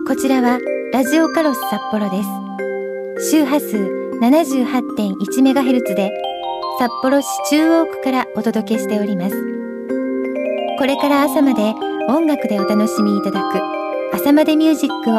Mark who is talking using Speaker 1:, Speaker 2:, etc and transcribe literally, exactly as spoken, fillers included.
Speaker 1: こちらはラジオカロス札幌です。周波数 ななじゅうはちてんいちメガヘルツ で札幌市中央区からお届けしております。これから朝まで音楽でお楽しみいただく朝までミュージックを